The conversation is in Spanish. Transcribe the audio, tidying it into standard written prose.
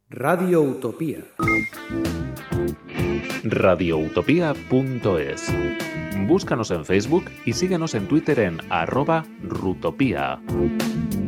Radio Utopía. radioutopía.es. Búscanos en Facebook y síguenos en Twitter en @rutopía.